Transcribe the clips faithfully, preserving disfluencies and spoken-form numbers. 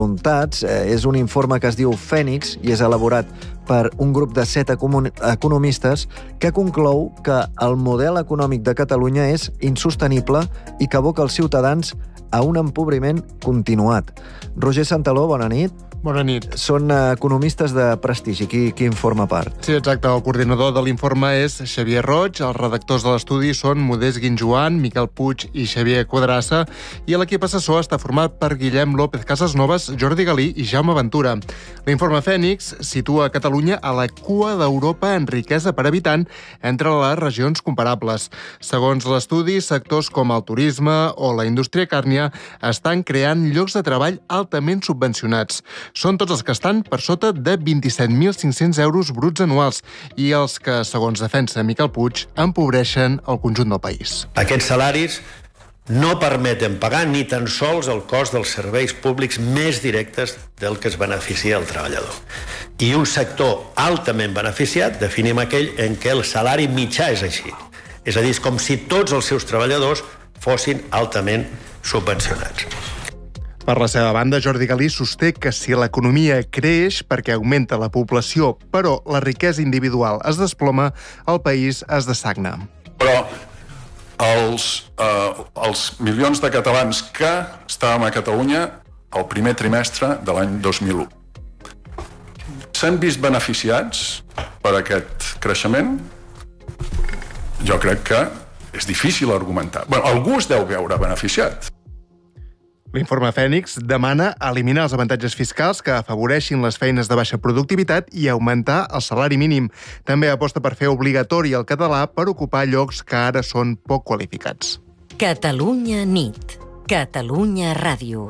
voluntats. És un informe que es diu Fènix i és elaborat per un grup de set economistes que conclou que el model econòmic de Catalunya és insostenible i que aboca els ciutadans a un empobriment continuat. Roger Santaló, bona nit. Bona nit. Són economistes de prestigi. Qui, qui en forma part? Sí, exacte. El coordinador de l'informe és Xavier Roig. Els redactors de l'estudi són Modest Guinjoan, Miquel Puig i Xavier Quadrassa. I l'equip assessor està format per Guillem López Casasnovas, Jordi Galí i Jaume Ventura. L'informe Fènix situa Catalunya a la cua d'Europa en riquesa per habitant entre les regions comparables. Segons l'estudi, sectors com el turisme o la indústria càrnia estan creant llocs de treball altament subvencionats. Són tots els que estan per sota de vint-i-set mil cinc-cents euros bruts anuals i els que, segons defensa Miquel Puig, empobreixen el conjunt del país. Aquests salaris no permeten pagar ni tan sols el cost dels serveis públics més directes del que es beneficia el treballador. I un sector altament beneficiat definim aquell en què el salari mitjà és així. És a dir, és com si tots els seus treballadors fossin altament subvencionats. Per la seva banda, Jordi Galí sosté que si l'economia creix perquè augmenta la població, però la riquesa individual es desploma, el país es dessagna. Però els, eh, els milions de catalans que estàvem a Catalunya el primer trimestre de l'any dos mil u s'han vist beneficiats per aquest creixement? Jo crec que és difícil argumentar. Bé, algú es deu veure beneficiat. L'informe Fènix demana eliminar els avantatges fiscals que afavoreixin les feines de baixa productivitat i augmentar el salari mínim. També aposta per fer obligatori el català per ocupar llocs que ara són poc qualificats. Catalunya nit. Catalunya Ràdio.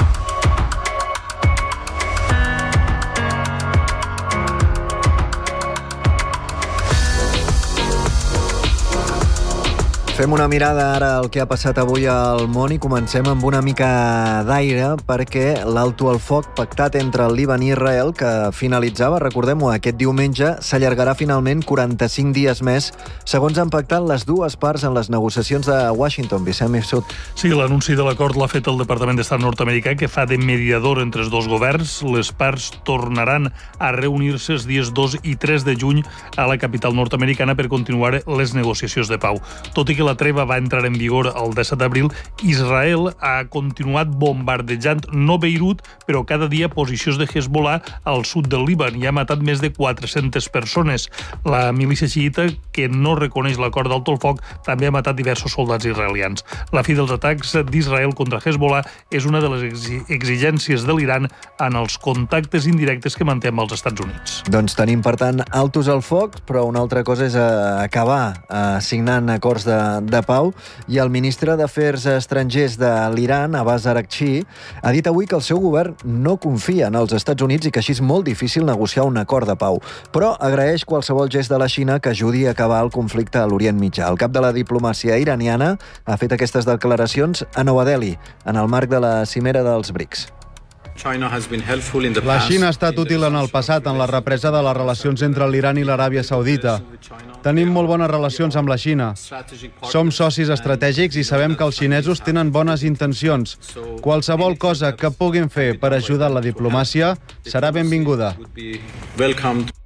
Fem una mirada ara al que ha passat avui al món i comencem amb una mica d'aire perquè l'alto al foc pactat entre el Líban i Israel, que finalitzava, recordem-ho, aquest diumenge, s'allargarà finalment quaranta-cinc dies més, segons han pactat les dues parts en les negociacions de Washington. Vicent Mifsud. Sí, l'anunci de l'acord l'ha fet el Departament d'Estat nord-americà, que fa de mediador entre els dos governs. Les parts tornaran a reunir-se els dies dos i tres de juny a la capital nord-americana per continuar les negociacions de pau. Tot i que la treva va entrar en vigor el disset d'abril, Israel ha continuat bombardejant no Beirut, però cada dia posicions de Hezbollah al sud del Líban i ha matat més de quatre-centes persones. La milícia xiïta, que no reconeix l'acord d'alto al foc, també ha matat diversos soldats israelians. La fi dels atacs d'Israel contra Hezbollah és una de les exigències de l'Iran en els contactes indirectes que manté amb els Estats Units. Doncs tenim, per tant, altos al foc, però una altra cosa és acabar signant acords de de pau, i el ministre d'Afers Estrangers de l'Iran, Abbas Araghchi, ha dit avui que el seu govern no confia en els Estats Units i que així és molt difícil negociar un acord de pau, però agraeix qualsevol gest de la Xina que ajudi a acabar el conflicte a l'Orient Mitjà. El cap de la diplomàcia iraniana ha fet aquestes declaracions a Nova Delhi, en el marc de la cimera dels BRICS. La Xina ha estat útil en el passat en la represa de les relacions entre l'Iran i l'Aràbia Saudita. Tenim molt bones relacions amb la Xina. Som socis estratègics i sabem que els xinesos tenen bones intencions. Qualsevol cosa que puguin fer per ajudar la diplomàcia serà benvinguda.